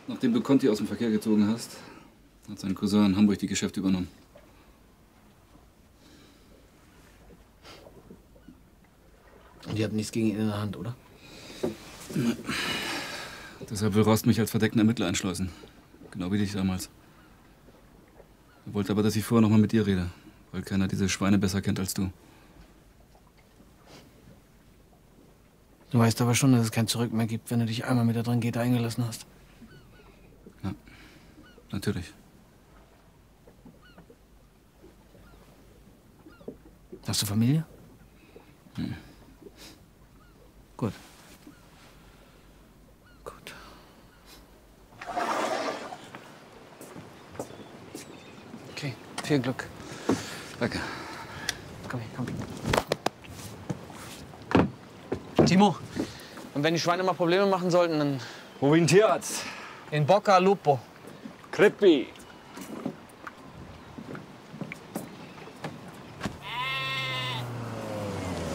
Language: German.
Nachdem du Conti aus dem Verkehr gezogen hast, hat sein Cousin in Hamburg die Geschäfte übernommen. Und ihr habt nichts gegen ihn in der Hand, oder? Nein. Deshalb will Rost mich als verdeckten Ermittler einschleusen. Genau wie dich damals. Er wollte aber, dass ich vorher noch mal mit dir rede, weil keiner diese Schweine besser kennt als du. Du weißt aber schon, dass es kein Zurück mehr gibt, wenn du dich einmal mit der Drangheta eingelassen hast. Ja, natürlich. Hast du Familie? Hm. Gut. Gut. Okay, viel Glück. Danke. Komm her, komm. Timo, und wenn die Schweine mal Probleme machen sollten, dann... Wo wie ein Tierarzt? In Bocca al Lupo. Creppi.